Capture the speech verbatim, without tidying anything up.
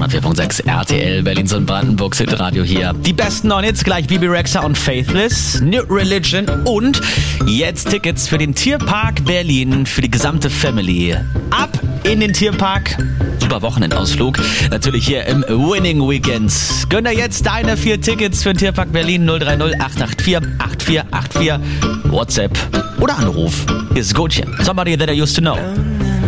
hundertvier Komma sechs R T L, Berlins und Brandenburgs Hitradio hier. Die besten neuen Hits, gleich Bibi Rexha und Faithless, New Religion und jetzt Tickets für den Tierpark Berlin für die gesamte Family. Ab in den Tierpark. Super Wochenendausflug. Natürlich hier im Winning Weekends. Gönn dir jetzt deine vier Tickets für den Tierpark Berlin. null drei null acht acht vier acht vier acht vier. WhatsApp oder Anruf. Hier ist Gotcha. Somebody that I used to know.